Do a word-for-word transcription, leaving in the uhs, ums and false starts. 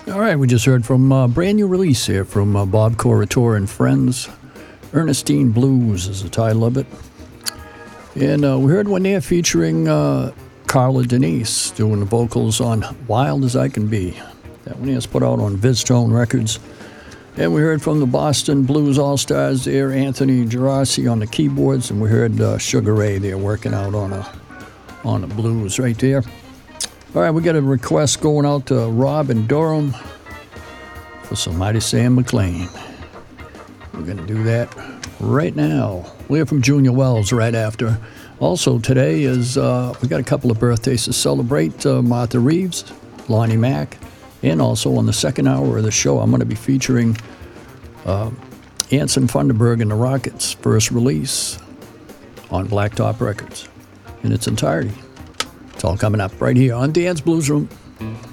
All right, we just heard from a brand new release here from uh, Bob Corritore and Friends. Ernestine Blues is the title of it. And uh, we heard one there featuring uh, Carla Denise doing the vocals on Wild As I Can Be. That one is put out on Viztone Records. And we heard from the Boston Blues All-Stars there, Anthony Gerasi on the keyboards, and we heard uh, Sugar Ray there working out on a on the blues right there. All right, we got a request going out to Rob and Durham for some Mighty Sam McLean. We're going to do that right now. We'll hear from Junior Wells right after. Also, today is, uh, we got a couple of birthdays to celebrate. Uh, Martha Reeves, Lonnie Mack, and also on the second hour of the show, I'm going to be featuring uh, Anson Funderburg and the Rockets' first release on Blacktop Records in its entirety. It's all coming up right here on Dan's Blues Room.